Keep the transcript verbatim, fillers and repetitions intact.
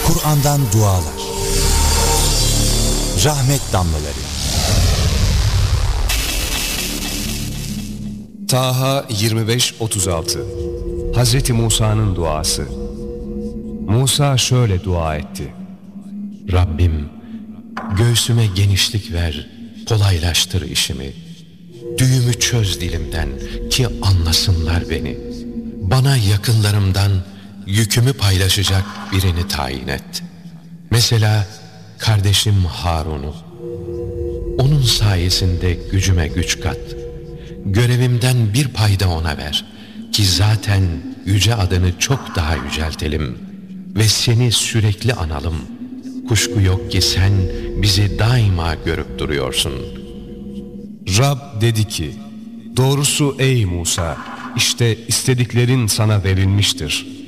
Kur'an'dan dualar. Rahmet damlaları. Taha yirmi beş otuz altı. Hazreti Musa'nın duası. Musa şöyle dua etti: Rabbim, göğsüme genişlik ver, kolaylaştır işimi. Düğümü çöz dilimden ki anlasınlar beni. Bana yakınlarımdan yükümü paylaşacak birini tayin et. Mesela kardeşim Harun'u. Onun sayesinde gücüme güç kat. Görevimden bir payda ona ver ki zaten yüce adını çok daha yüceltelim ve seni sürekli analım. Kuşku yok ki sen bizi daima görüp duruyorsun. Rab dedi ki: doğrusu ey Musa, işte istediklerin sana verilmiştir.